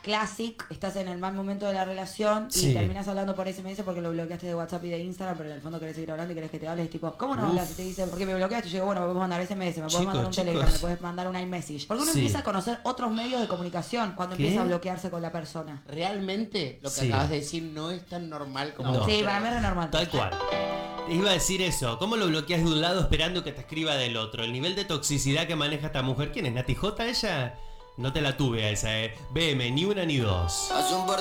classic, estás en el mal momento de la relación y terminas hablando por SMS porque lo bloqueaste de WhatsApp y de Instagram, pero en el fondo querés seguir hablando y querés que te hables. Tipo, ¿cómo no hablas? Y te dice, ¿por qué me bloqueaste? Y yo digo, bueno, me puedes mandar SMS, me puedes mandar un Telegram, me puedes mandar un iMessage. Porque uno empieza a conocer otros medios de comunicación cuando empieza a bloquearse con la persona. Realmente lo que acabas de decir no es tan normal como... No. Sí, para mí es normal. Tal cual. Iba a decir eso. ¿Cómo lo bloqueas de un lado esperando que te escriba del otro? El nivel de toxicidad que maneja esta mujer. ¿Quién es? ¿Nati J ella? No te la tuve a esa, BM, ni una ni dos.